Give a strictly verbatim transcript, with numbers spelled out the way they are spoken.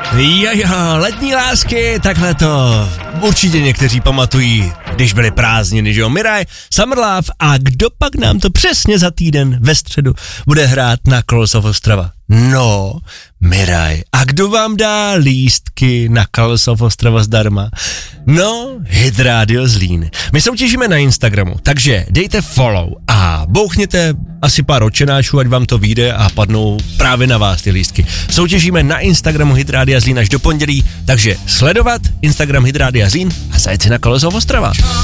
Jo, jo, letní lásky, takhle to určitě někteří pamatují, když byly prázdniny, že jo, Miraj, Summer Love, a kdo pak nám to přesně za týden ve středu bude hrát na Colors of Ostrava? No, Miraj. A kdo vám dá lístky na Colors of Ostrava zdarma? No, Hit Radio Zlín. My soutěžíme na Instagramu, takže dejte follow a bouchněte asi pár očenášů, ať vám to vyjde a padnou právě na vás ty lístky. Soutěžíme na Instagramu Hit Radio Zlín až do pondělí, takže sledovat Instagram Hit Radio Zlín a zajet si na Colors of Ostrava.